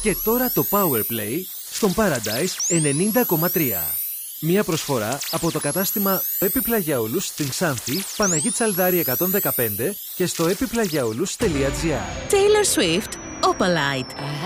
Και τώρα το Powerplay στον Paradise 90,3. Μια προσφορά από το κατάστημα Επιπλαγιαούλους στην Ξάνθη, Παναγή Τσαλδάρη 115 και στο επιπλαγιαούλους.gr. Taylor Swift, Opalite.